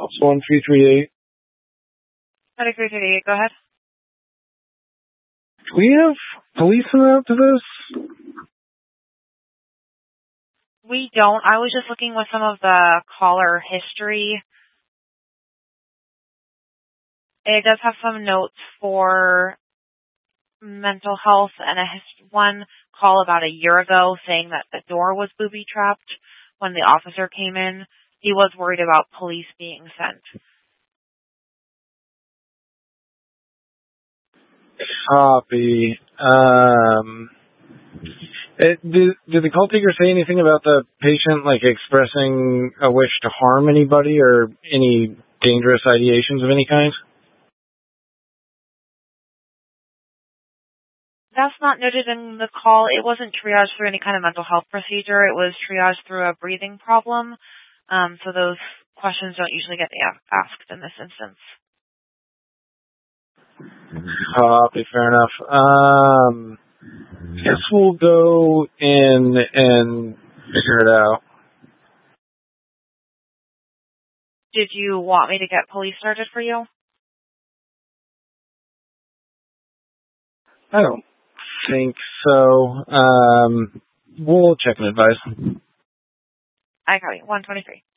That's 1338. 2338, go ahead. Do we have police out to this? We don't. I was just looking with some of the caller history. It does have some notes for mental health and one call about a year ago saying that the door was booby-trapped when the officer came in. He was worried about police being sent. Copy. Did the call taker say anything about the patient, like, expressing a wish to harm anybody or any dangerous ideations of any kind? That's not noted in the call. It wasn't triaged through any kind of mental health procedure. It was triaged through a breathing problem. So those questions don't usually get asked in this instance. Copy, fair enough. Guess we'll go in and figure it out. Did you want me to get police started for you? I don't think so. We'll check and advise. I got you. 123.